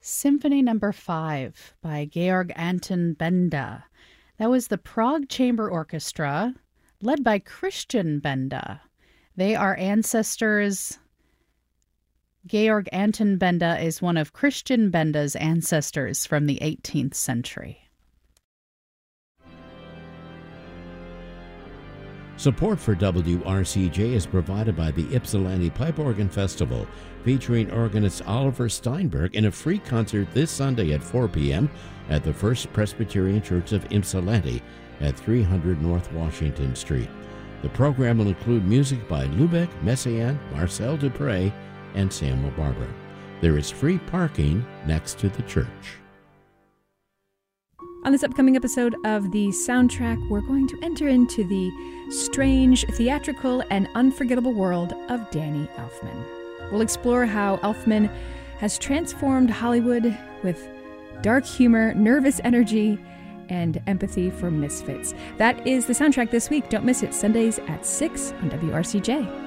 Symphony Number 5 by Georg Anton Benda. That was the Prague Chamber Orchestra, led by Christian Benda. They are ancestors. Georg Anton Benda is one of Christian Benda's ancestors from the 18th century. Support for WRCJ is provided by the Ypsilanti Pipe Organ Festival, featuring organist Oliver Steinberg in a free concert this Sunday at 4 p.m. at the First Presbyterian Church of Ypsilanti at 300 North Washington Street. The program will include music by Lubeck, Messiaen, Marcel Dupré, and Samuel Barber. There is free parking next to the church. On this upcoming episode of The Soundtrack, we're going to enter into the strange, theatrical, and unforgettable world of Danny Elfman. We'll explore how Elfman has transformed Hollywood with dark humor, nervous energy, and empathy for misfits. That is The Soundtrack this week. Don't miss it, Sundays at 6 on WRCJ.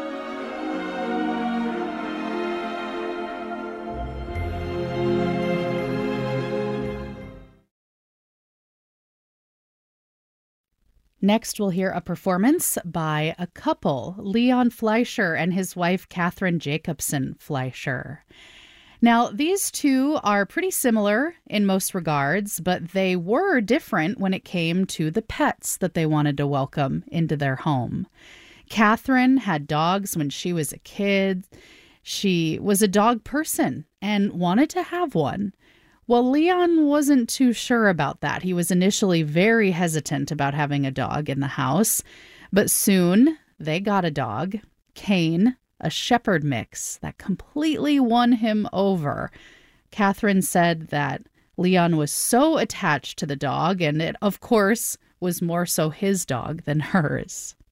Next, we'll hear a performance by a couple, Leon Fleischer and his wife, Catherine Jacobson Fleischer. Now, these two are pretty similar in most regards, but they were different when it came to the pets that they wanted to welcome into their home. Catherine had dogs when she was a kid. She was a dog person and wanted to have one. Well, Leon wasn't too sure about that. He was initially very hesitant about having a dog in the house, but soon they got a dog, Kane, a shepherd mix that completely won him over. Catherine said that Leon was so attached to the dog, and it, of course, was more so his dog than hers.